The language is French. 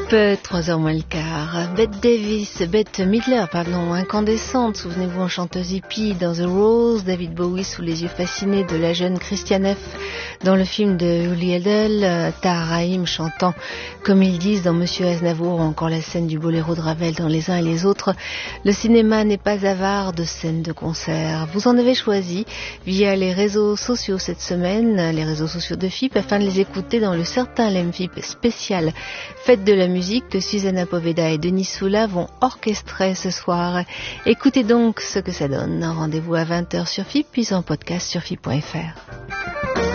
FIP, 3h moins le quart. Bette Midler, incandescente, souvenez-vous, en chanteuse hippie dans The Rose, David Bowie sous les yeux fascinés de la jeune Christiane F. dans le film de Uli Edel, Tahar Rahim chantant comme ils disent dans Monsieur Aznavour, ou encore la scène du boléro de Ravel dans Les uns et les autres. Le cinéma n'est pas avare de scènes de concert. Vous en avez choisi via les réseaux sociaux cette semaine, les réseaux sociaux de FIP, afin de les écouter dans le Certain Lem FIP spécial Fête de la musique que Susanna Poveda et Denis Soula vont orchestrer ce soir. Écoutez donc ce que ça donne. Rendez-vous à 20h sur FIP, puis en podcast sur FIP.fr.